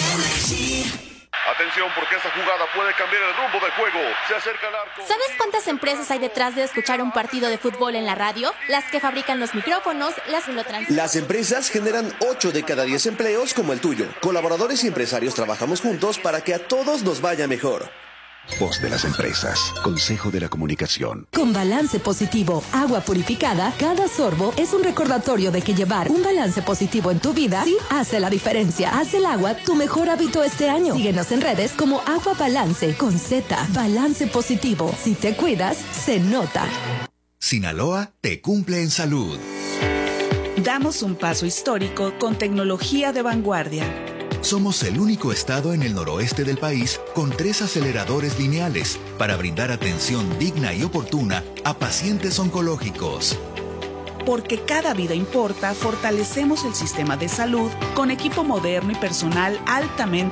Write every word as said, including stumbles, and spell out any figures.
Atención, porque esta jugada puede cambiar el rumbo del juego. Se acerca al arco. ¿Sabes cuántas empresas hay detrás de escuchar un partido de fútbol en la radio? Las que fabrican los micrófonos, las que lo transmiten. Las empresas generan ocho de cada diez empleos como el tuyo. Colaboradores y empresarios trabajamos juntos para que a todos nos vaya mejor. Voz de las empresas. Consejo de la Comunicación. Con balance positivo, agua purificada, cada sorbo es un recordatorio de que llevar un balance positivo en tu vida sí hace la diferencia. Haz el agua tu mejor hábito este año. Síguenos en redes como Agua Balance con Z. Balance positivo. Si te cuidas, se nota. Sinaloa te cumple en salud. Damos un paso histórico con tecnología de vanguardia. Somos el único estado en el noroeste del país con tres aceleradores lineales para brindar atención digna y oportuna a pacientes oncológicos. Porque cada vida importa, fortalecemos el sistema de salud con equipo moderno y personal altamente